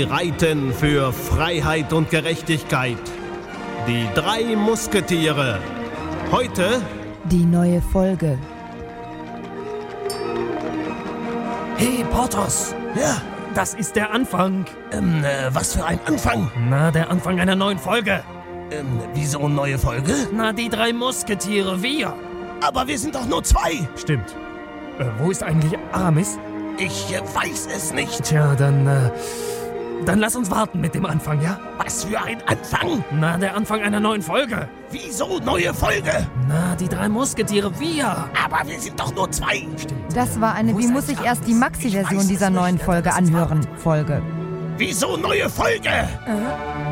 Sie reiten für Freiheit und Gerechtigkeit. Die 3 Musketiere. Heute die neue Folge. Hey, Porthos! Ja, Das ist der Anfang. was für ein Anfang? Na, der Anfang einer neuen Folge. Wieso eine neue Folge? Na, die 3 Musketiere, wir. Aber wir sind doch nur 2. Stimmt. Wo ist eigentlich Aramis? Ich weiß es nicht. Tja, dann lass uns warten mit dem Anfang, ja? Was für ein Anfang? Na, der Anfang einer neuen Folge. Wieso neue Folge? Na, die 3 Musketiere, wir. Aber wir sind doch nur 2. Stimmt. Das war eine Wie muss ich erst die Maxi-Version dieser neuen Folge anhören? Folge. Wieso neue Folge?